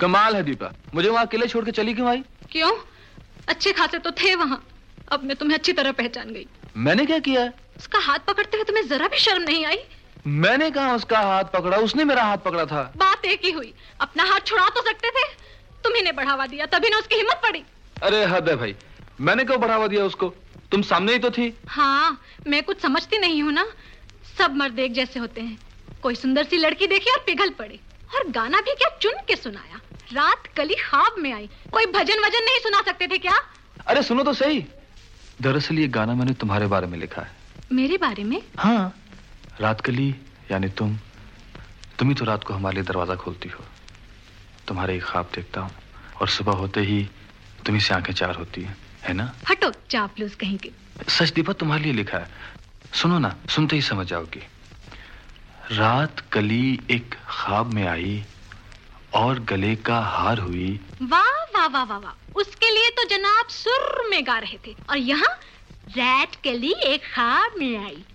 कमाल है दीपा, मुझे वहाँ अकेले छोड़ के चली क्यों आई? क्यों? अच्छे खासे तो थे वहाँ। अब मैं तुम्हें अच्छी तरह पहचान गई। मैंने क्या किया है? उसका हाथ पकड़ते हुए तुम्हें जरा भी शर्म नहीं आई? मैंने कहा उसका हाथ पकड़ा, उसने मेरा हाथ पकड़ा था। बात एक ही हुई। अपना हाथ छुड़ा तो सकते थे। तुम्ही ने बढ़ावा दिया, तभी ना उसकी हिम्मत पड़ी। अरे हद है भाई, मैंने क्यों बढ़ावा दिया उसको? तुम सामने ही तो थी। हाँ, मैं कुछ समझती नहीं हूँ ना। सब मर्द एक जैसे होते हैं। कोई सुंदर सी लड़की देखी और पिघल पड़े। और गाना भी क्या चुन के सुनाया। रात कली ख्वाब में आई। कोई भजन वजन नहीं सुना सकते थे क्या? अरे सुनो तो सही, दरअसल ये गाना मैंने तुम्हारे बारे में लिखा है। मेरे बारे में? हाँ, रात कली यानी तुम ही तो रात को हमारे लिए दरवाजा खोलती हो। तुम्हारे एक ख्वाब देखता हूँ और सुबह होते ही तुम्ही से आंखें चार होती है ना? हटो चापलूस कहीं के। सच दीपा, तुम्हारे लिए लिखा है। सुनो ना, सुनते ही समझ जाओगी। रात कली एक ख्वाब में आई और गले का हार हुई। वाह वाह वाह वाह वाह, उसके लिए तो जनाब सुर में गा रहे थे। और यहाँ रात कली एक ख्वाब में आई।